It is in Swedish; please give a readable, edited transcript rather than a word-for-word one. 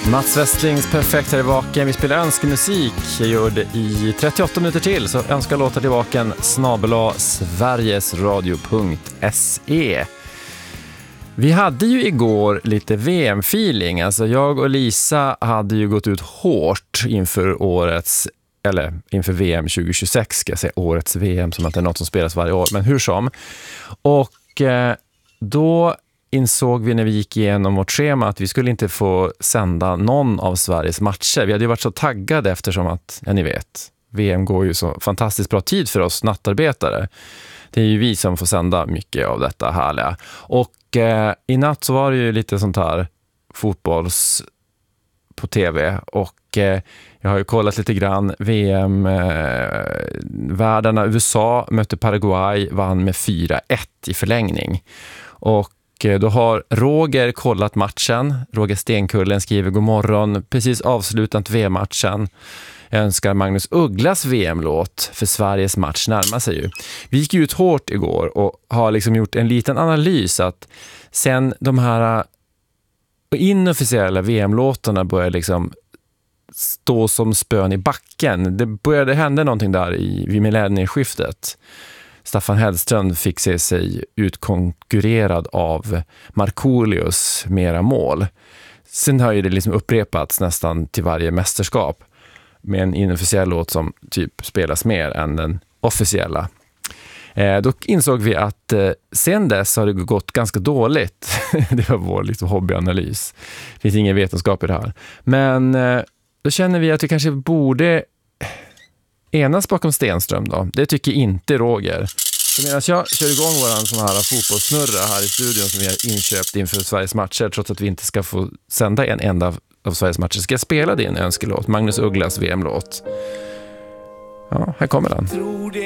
Mats Westlings Perfekt här i vaken. Vi spelar önskemusik. Jag gör det i 38 minuter till. Så önska låtar till vaken @sverigesradio.se. Vi hade ju igår lite VM-feeling. Alltså jag och Lisa hade ju gått ut hårt inför VM 2026, ska jag säga, årets VM, som att det är något som spelas varje år, men hur som. Och då insåg vi när vi gick igenom vårt schema att vi skulle inte få sända någon av Sveriges matcher. Vi hade ju varit så taggade eftersom att, ja ni vet, VM går ju så fantastiskt bra tid för oss nattarbetare. Det är ju vi som får sända mycket av detta härliga. Och i natt så var det ju lite sånt här fotbolls på tv och jag har ju kollat lite grann VM-världarna. USA mötte Paraguay, vann med 4-1 i förlängning. Och då har Roger kollat matchen. Roger Stenkullen skriver: god morgon, precis avslutat VM-matchen. Jag önskar Magnus Ugglas VM-låt för Sveriges match närmar sig ju. Vi gick ut hårt igår och har liksom gjort en liten analys att sen de här inofficiella VM-låtarna började liksom stå som spön i backen. Det började hända någonting där vid millennieskiftet. Staffan Hellström fick se sig utkonkurrerad av Markoolios mera mål. Sen har ju det liksom upprepats nästan till varje mästerskap med en inofficiell låt som typ spelas mer än den officiella. Dock insåg vi att sen dess har det gått ganska dåligt. Det var vår liksom hobbyanalys. Det finns ingen vetenskap i det här. Men då känner vi att vi kanske borde enas bakom Stenström då. Det tycker inte Roger. Så medan jag kör igång våran sån här fotbollssnurra här i studion som vi har inköpt inför Sveriges matcher, trots att vi inte ska få sända en enda av Sveriges matcher, ska jag spela din önskelåt, Magnus Ugglas VM-låt. Ja, här kommer den.